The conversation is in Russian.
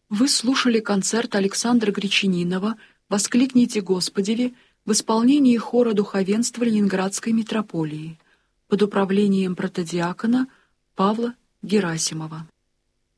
Вы слушали концерт Александра Гречанинова «Воскликните Господеви» в исполнении хора духовенства Ленинградской митрополии под управлением протодиакона Павла Герасимова.